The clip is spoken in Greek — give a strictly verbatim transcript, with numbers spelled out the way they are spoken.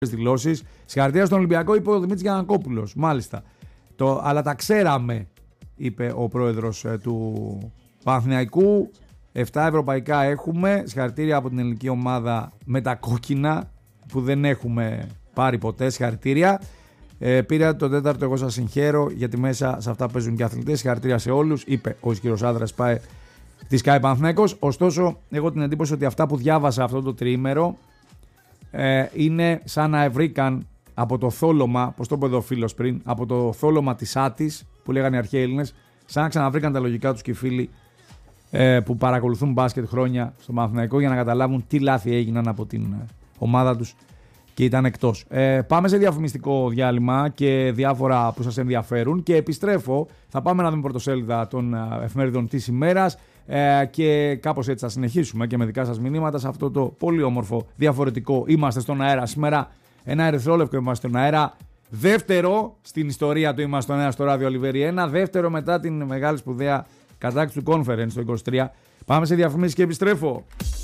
δηλώσεις. Συγχαρητήρια στον Ολυμπιακό, είπε ο Δημήτρης Γιαννακόπουλος. Μάλιστα. Το, αλλά τα ξέραμε, είπε ο πρόεδρος ε, του Παναθηναϊκού. Εφτά ευρωπαϊκά έχουμε. Συγχαρητήρια από την ελληνική ομάδα με τα κόκκινα που δεν έχουμε πάρει ποτέ. Συγχαρητήρια. Ε, πήρα το τέταρτο, εγώ σας συγχαίρω, γιατί μέσα σε αυτά παίζουν και αθλητές. Συγχαρητήρια σε όλους, είπε ο κύριος Άδρας Πάε της ΚΑΕ Παναθηναϊκός. Ωστόσο, εγώ την εντύπωση ότι αυτά που διάβασα αυτό το τριήμερο ε, είναι σαν να βρήκαν από το θόλωμα, πώς το είπε εδώ ο φίλος πριν, από το θόλωμα της Άτης που λέγανε οι αρχαίοι Έλληνες, σαν να ξαναβρήκαν τα λογικά τους και οι φίλοι ε, που παρακολουθούν μπάσκετ χρόνια στο Παναθηναϊκό για να καταλάβουν τι λάθη έγιναν από την ε, ομάδα τους και ήταν εκτός. Ε, πάμε σε διαφημιστικό διάλειμμα και διάφορα που σας ενδιαφέρουν και επιστρέφω. Θα πάμε να δούμε πρωτοσέλιδα των εφημερίδων της ημέρας ε, και κάπως έτσι θα συνεχίσουμε και με δικά σας μηνύματα σε αυτό το πολύ όμορφο διαφορετικό Είμαστε στον αέρα. Σήμερα ένα ερυθρόλευκο Είμαστε στον αέρα. Δεύτερο στην ιστορία του Είμαστε στον αέρα στο ράδιο Ολιβέρι ένα. Δεύτερο μετά την μεγάλη σπουδαία κατάκτηση του Conference το είκοσι τρία. Πάμε σε διαφημίσεις και επιστρέφω.